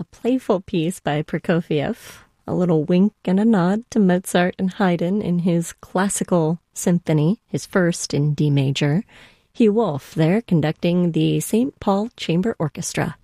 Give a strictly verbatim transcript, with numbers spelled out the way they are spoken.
a playful piece by Prokofiev, a little wink and a nod to Mozart and Haydn in his classical symphony, his first in D major. Hugh Wolf there conducting the Saint Paul Chamber Orchestra.